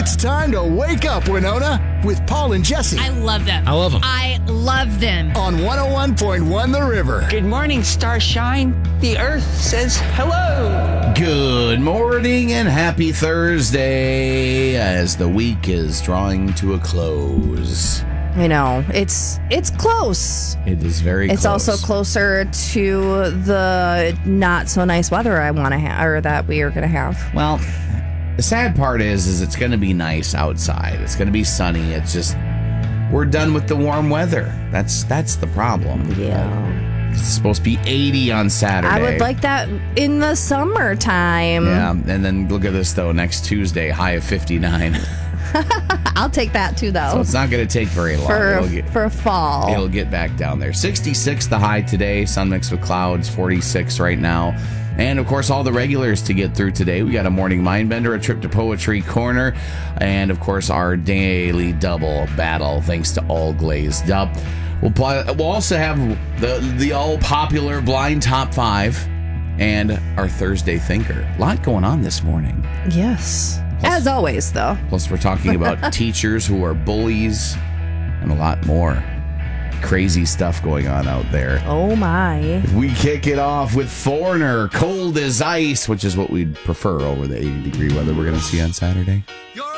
It's time to wake up, Winona, with Paul and Jesse I love them. I love them. I love them. on 101.1 The River. Good morning, Starshine. The earth says hello. Good morning and happy Thursday as the week is drawing to a close. I know. It's close. It is very close. It's also closer to the not so nice weather I want to have, or that we are going to have. Well, the sad part is it's going to be nice outside. It's going to be sunny. It's just we're done with the warm weather. That's the problem. Yeah. It's supposed to be 80 on Saturday. I would like that in the summertime. Yeah, and then look at this though. Next Tuesday, high of 59. I'll take that too, though. So it's not going to take very long. For fall. It'll get back down there. 66 the high today. Sun mixed with clouds. 46 right now. And, of course, all the regulars to get through today. We got a morning mind bender, a trip to Poetry Corner, and, of course, our daily double battle, thanks to All Glazed Up. We'll also have the all-popular blind top 5 and our Thursday thinker. A lot going on this morning. Yes. As always, though. Plus, we're talking about teachers who are bullies and a lot more crazy stuff going on out there. Oh, my. We kick it off with Foreigner, Cold as Ice, which is what we'd prefer over the 80-degree weather we're going to see on Saturday.